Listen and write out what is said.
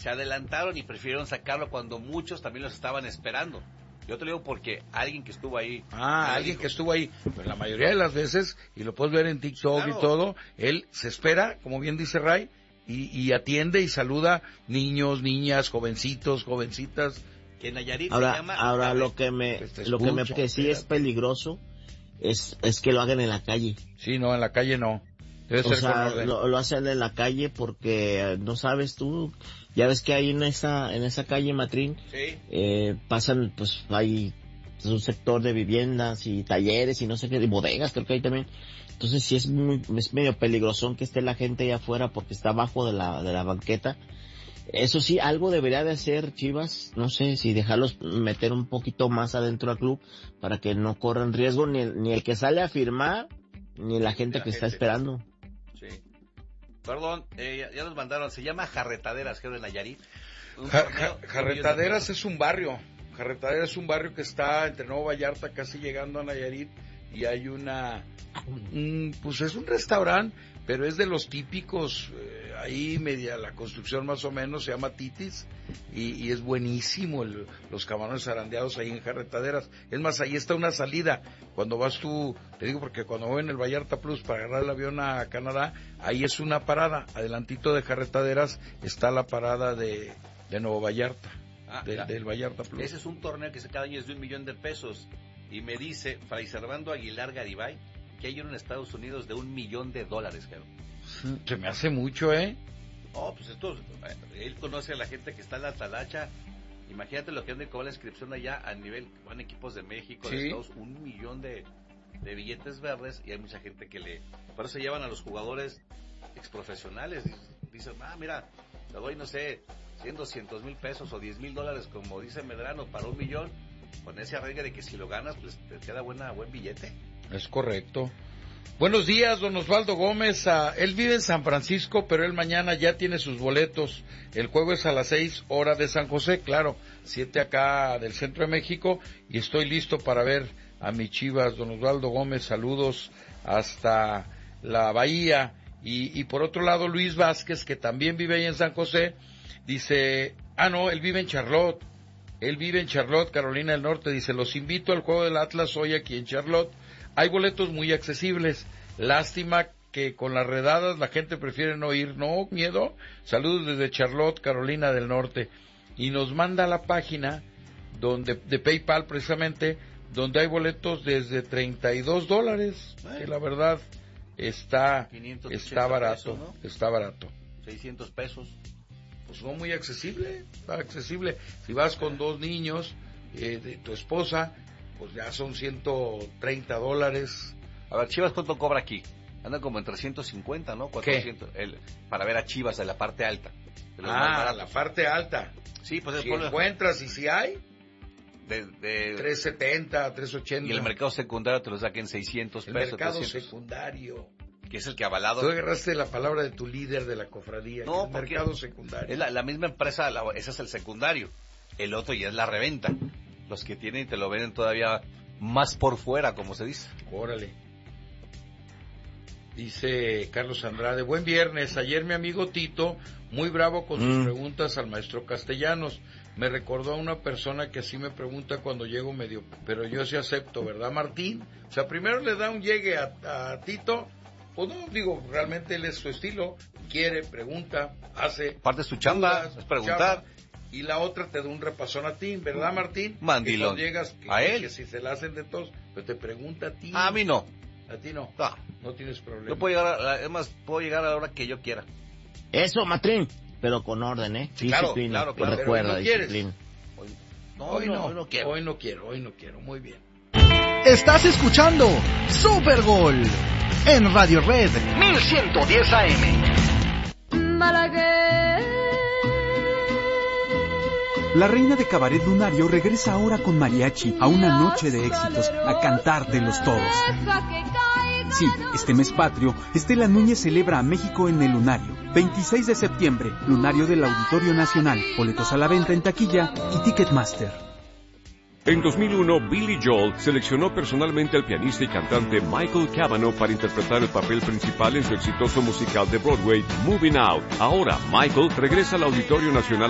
se adelantaron y prefirieron sacarlo cuando muchos también los estaban esperando. Yo te lo digo porque alguien que estuvo ahí. Alguien que estuvo ahí. Pues la mayoría de las veces, y lo puedes ver en TikTok y todo, él se espera, como bien dice Ray, y atiende y saluda niños, niñas, jovencitos, jovencitas. Que en Nayarit ahora, se llama... Ahora lo que sí es peligroso es que lo hagan en la calle. Sí, no, en la calle no. Debe ser con orden. Lo hacen en la calle porque no sabes tú, ya ves que ahí en esa calle Matrín, sí. Pasan, pues hay un sector de viviendas y talleres y no sé qué, y bodegas creo que hay también. Entonces sí es medio peligrosón que esté la gente allá afuera porque está abajo de la banqueta. Eso sí, algo debería de hacer Chivas, no sé, si dejarlos meter un poquito más adentro al club para que no corran riesgo ni el que sale a firmar, ni la gente que está esperando. Sí. Perdón, ya nos mandaron, se llama Jarretaderas, creo, en Nayarit. Jarretaderas es un barrio. Jarretaderas es un barrio que está entre Nuevo Vallarta, casi llegando a Nayarit, y hay pues es un restaurante, pero es de los típicos, ahí media la construcción más o menos, se llama Titis, y es buenísimo los camarones zarandeados ahí en Jarretaderas. Es más, ahí está una salida, cuando vas tú, te digo porque cuando voy en el Vallarta Plus para agarrar el avión a Canadá, ahí es una parada, adelantito de Jarretaderas está la parada de Nuevo Vallarta, del Vallarta Plus. Ese es un torneo que cada año es de $1,000,000, y me dice Fray Servando Aguilar Garibay que hay uno en Estados Unidos de $1,000,000, claro. Se me hace mucho, Pues esto, él conoce a la gente que está en la talacha. Imagínate lo que han de cobrar la inscripción allá a nivel, van equipos de México, de Estados, $1,000,000 de billetes verdes, y hay mucha gente que por eso se llevan a los jugadores exprofesionales. Dicen, mira, te doy, no sé, 100, 200 mil pesos o $10,000, como dice Medrano, para $1,000,000, con ese arreglo de que si lo ganas, pues te queda buen billete. Es correcto. Buenos días, don Osvaldo Gómez. Él vive en San Francisco, pero él mañana ya tiene sus boletos. El juego es a las 6 hora de San José, claro, 7 acá del centro de México, y estoy listo para ver a mis Chivas. Don Osvaldo Gómez, saludos hasta la Bahía. Y por otro lado, Luis Vázquez, que también vive ahí en San José, dice, él vive en Charlotte. Él vive en Charlotte, Carolina del Norte. Dice, los invito al juego del Atlas hoy aquí en Charlotte. Hay boletos muy accesibles. Lástima que con las redadas la gente prefiere no ir. No, miedo. Saludos desde Charlotte, Carolina del Norte. Y nos manda a la página de PayPal precisamente, donde hay boletos desde $32. Que la verdad está barato. Pesos, ¿no? Está barato. $600. Pues no muy accesible, está accesible. Si vas con 2 niños, de tu esposa, pues ya son $130. A ver, Chivas, ¿cuánto cobra aquí? Anda como en 350, ¿no? 400. Para ver a Chivas de la parte alta. La parte alta. Sí, pues si encuentras y si hay, de 370, 380. Y el mercado secundario te lo saca en $600. El mercado 300. Secundario. Que es el que ha avalado. Tú agarraste la palabra de tu líder de la cofradía. No, el mercado secundario. Es la misma empresa, ese es el secundario. El otro ya es la reventa. Los que tienen te lo venden todavía más por fuera, como se dice. Órale. Dice Carlos Andrade, buen viernes. Ayer mi amigo Tito, muy bravo con sus preguntas al maestro Castellanos. Me recordó a una persona que así me pregunta cuando llego medio, pero yo sí acepto, ¿verdad, Martín? O sea, primero le da un llegue a Tito. Pues no, realmente él es su estilo, quiere, pregunta, hace... Parte de su chamba, es preguntar. Y la otra te da un repasón a ti, ¿verdad, Martín? Mandilón. Que llegas, a él. Que si se la hacen de todos, pero te pregunta a ti. A mí no. A ti no. No tienes problema. Yo puedo llegar puedo llegar a la hora que yo quiera. Eso, Matrín, pero con orden, Sí, disciplina. Claro. Recuerda, disciplina. Hoy no quiero. Hoy no quiero. Muy bien. Estás escuchando Supergol en Radio Red 1110 AM. La reina de Cabaret Lunario regresa ahora con mariachi a una noche de éxitos, a cantar de los toros. Sí, este mes patrio, Estela Núñez celebra a México en el Lunario. 26 de septiembre, Lunario del Auditorio Nacional. Boletos a la venta en taquilla y Ticketmaster. En 2001, Billy Joel seleccionó personalmente al pianista y cantante Michael Cavanaugh para interpretar el papel principal en su exitoso musical de Broadway, Moving Out. Ahora, Michael regresa al Auditorio Nacional